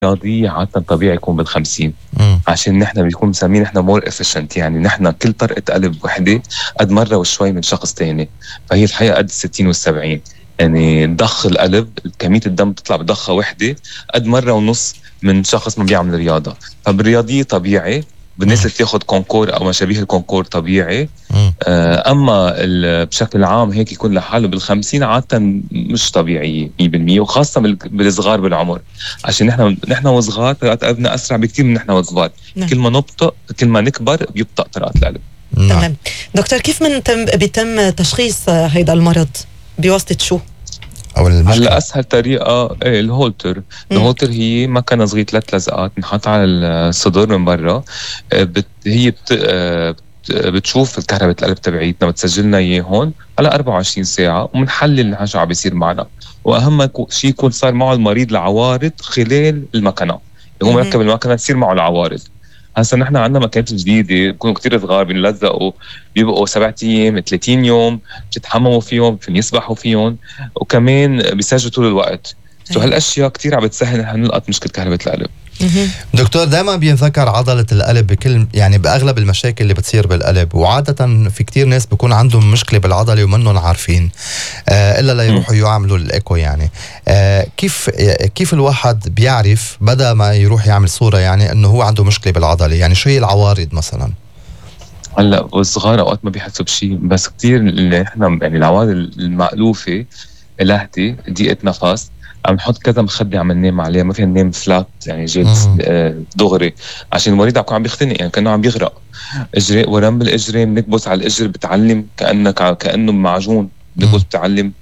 الرياضي عادة طبيعي يكون بال50. عشان نحن بيكون مسمين نحن مور افيشنت، يعني نحن كل طرقة قلب وحدة قد مرة وشوي من شخص تاني، فهي الحقيقة قد 60 و70. يعني ضخ القلب، كمية الدم بتطلع بضخة وحدة قد مرة ونص من شخص ما بيعمل رياضة. فبالرياضية طبيعي، بالناس اللي بتاخد كونكور أو ما شابه الكونكور طبيعي. أما بشكل عام هيك يكون لحاله بال50 عادة مش طبيعية 100%، وخاصة بالصغار بالعمر. عشان نحن وصغار طرقات قلبنا أسرع بكتير من نحن وصغار. كل ما نبطأ كل ما نكبر بيبطأ طرقات القلب. تمام دكتور، كيف بيتم تشخيص هيدا المرض؟ بواسطة شو؟ هلا اسهل طريقه الهولتر. الهولتر هي مكنه صغيره 3 لزقات نحط على الصدر من برا. هي بتشوف الكهرباء القلب تبعيتنا، بتسجلنا اياه هون على 24 ساعه، وبنحلل نحن شو عم بيصير معنا. واهم شيء يكون صار معه المريض العوارض خلال المكنه، هو مركب المكنه تصير معه العوارض. هسا نحن عندنا مكانات جديده بيكونوا كتير صغار، بينلزقوا بيبقوا 7 أيام 30 يوم، بتتحمموا فيهم، فين يسبحوا فيهم، وكمان بيسجلوا طول الوقت. هالاشياء كتير عم بتسهل نحن نلقط مشكله كهرباء القلب. دكتور، دائما بينذكر عضلة القلب بكل، يعني بأغلب المشاكل اللي بتصير بالقلب، وعادة في كتير ناس بيكون عندهم مشكلة بالعضلة ومنهم عارفين إلا لا يروحوا يعملوا الإيكو. يعني كيف الواحد بيعرف بدأ ما يروح يعمل صورة يعني إنه هو عنده مشكلة بالعضلة؟ يعني شو هي العوارض مثلا؟ هلا والصغار اوقات ما بيحسوا بشيء، بس كتير اللي احنا يعني العوارض المألوفة، لهتي، ضيقة نفس، عم نحط كذا مخدة عم ننام عليها، ما فينا ننام فلات يعني جالس دغري، عشان المريض عم بيختنق، يعني كأنه عم بيغرق. اجري ورم الاجري، بنكبس على الاجر بتعلم كأنه معجون، بنكبس بتعلم.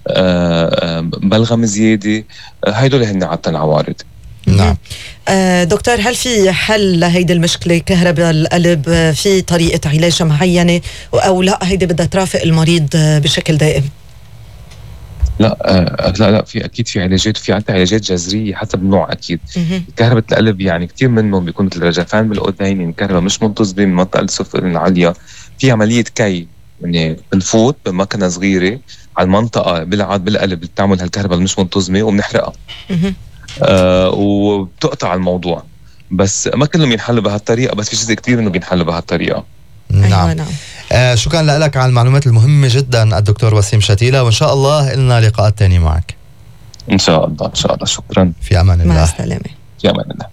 بلغم زيادة، هيدول هن عادة العوارض. نعم. دكتور، هل في حل لهيدي المشكلة كهرباء القلب؟ في طريقة علاج معينة أو لا هيدي بدها ترافق المريض بشكل دائم؟ لا في اكيد في علاجات، في عندها علاجات جذريه حسب النوع اكيد. كهرباء القلب يعني كثير منهم بيكون مثل رجفان بالاذنين، يعني الكهرباء مش منتظمه من منطقه السفل العاليه. في عمليه كي، يعني بنفوت بمكنه صغيره على المنطقه بالقلب اللي بتعمل هالكهرباء مش منتظمه، وبنحرقها. وبتقطع الموضوع. بس ما كلهم ينحلوا بهالطريقه، بس في جزء كثير منه بينحلوا بهالطريقه. نعم. شكرا لك على المعلومات المهمة جدا الدكتور وسيم شتيلة، وإن شاء الله لنا لقاءات تانية معك. إن شاء الله شكرا. في أمان الله. مع السلامة. في أمان الله.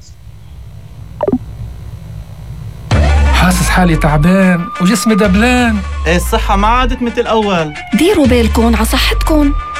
حاسس حالي تعبان وجسمي دبلان. الصحة ما عادت مثل الأول. ديروا بالكم على صحتكم.